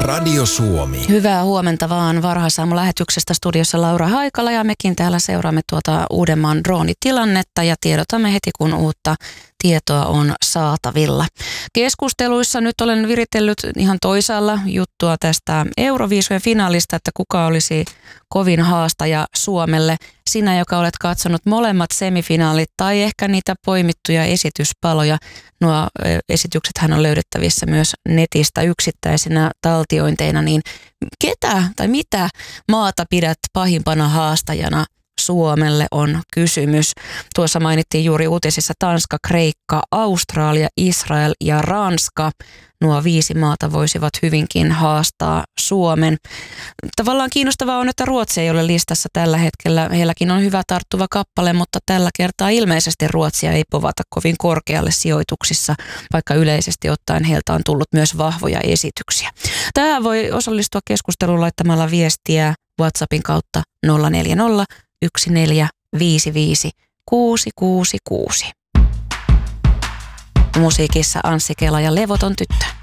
Radio Suomi. Hyvää huomenta vaan varhaisaamulähetyksestä studiossa Laura Haikala ja mekin täällä seuraamme tuota Uudenmaan droonitilannetta ja tiedotamme heti kun uutta tietoa on saatavilla. Keskusteluissa nyt olen viritellyt ihan toisaalla juttua tästä Euroviisujen finaalista, että kuka olisi kovin haastaja Suomelle. Sinä, joka olet katsonut molemmat semifinaalit tai ehkä niitä poimittuja esityspaloja. Nuo esityksethän on löydettävissä myös netistä yksittäisinä taltiointeina, niin ketä tai mitä maata pidät pahimpana haastajana Suomelle on kysymys. Tuossa mainittiin juuri uutisissa Tanska, Kreikka, Australia, Israel ja Ranska. Nuo 5 maata voisivat hyvinkin haastaa Suomen. Tavallaan kiinnostavaa on, että Ruotsi ei ole listassa tällä hetkellä. Heilläkin on hyvä tarttuva kappale, mutta tällä kertaa ilmeisesti Ruotsia ei povata kovin korkealle sijoituksissa, vaikka yleisesti ottaen heiltä on tullut myös vahvoja esityksiä. Tähän voi osallistua keskusteluun laittamalla viestiä WhatsAppin kautta 040 1455 666. Musiikissa Anssi Kela ja Levoton tyttö.